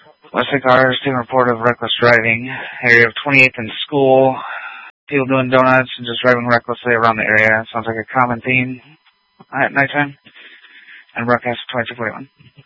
Wesley Carter is taking a report of reckless driving. Area of 28th and School. People doing donuts and just driving recklessly around the area. Sounds like a common theme at nighttime. And broadcast 2241.